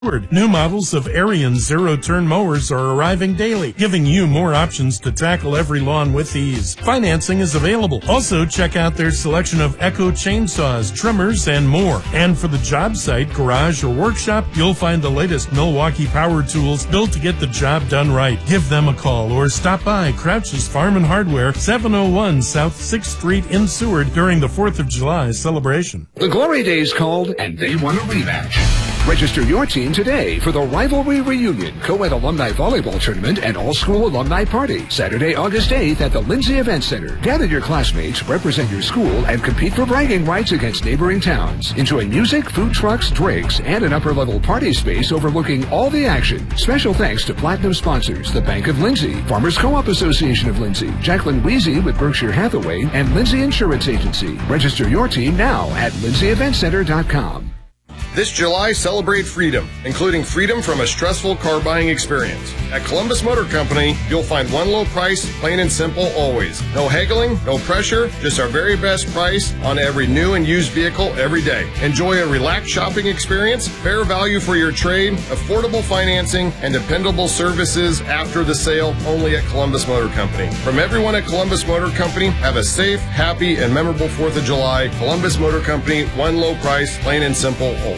New models of Arian zero-turn mowers are arriving daily, giving you more options to tackle every lawn with ease. Financing is available. Also, check out their selection of Echo chainsaws, trimmers, and more. And for the job site, garage, or workshop, you'll find the latest Milwaukee power tools built to get the job done right. Give them a call or stop by Crouch's Farm and Hardware, 701 South 6th Street in Seward during the 4th of July celebration. The Glory Days called, and they want a rematch. Register your team today for the Rivalry Reunion Co-ed Alumni Volleyball Tournament and All-School Alumni Party, Saturday, August 8th at the Lindsay Event Center. Gather your classmates, represent your school, and compete for bragging rights against neighboring towns. Enjoy music, food trucks, drinks, and an upper-level party space overlooking all the action. Special thanks to Platinum sponsors, the Bank of Lindsay, Farmers Co-op Association of Lindsay, Jacqueline Weezy with Berkshire Hathaway, and Lindsay Insurance Agency. Register your team now at lindsayeventcenter.com. This July, celebrate freedom, including freedom from a stressful car buying experience. At Columbus Motor Company, you'll find one low price, plain and simple always. No haggling, no pressure, just our very best price on every new and used vehicle every day. Enjoy a relaxed shopping experience, fair value for your trade, affordable financing, and dependable services after the sale only at Columbus Motor Company. From everyone at Columbus Motor Company, have a safe, happy, and memorable 4th of July. Columbus Motor Company, one low price, plain and simple always.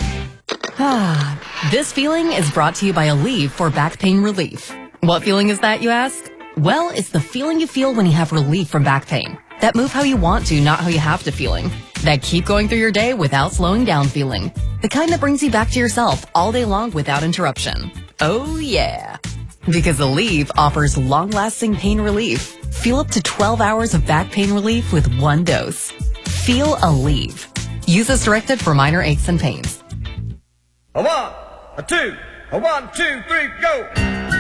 This feeling is brought to you by Aleve for back pain relief. What feeling is that, you ask? Well, it's the feeling you feel when you have relief from back pain. That move how you want to, not how you have to feeling. That keep going through your day without slowing down feeling. The kind that brings you back to yourself all day long without interruption. Oh yeah. Because Aleve offers long-lasting pain relief. Feel up to 12 hours of back pain relief with one dose. Feel Aleve. Use as directed for minor aches and pains. A 1, a 2, a 1, 2, 3, go!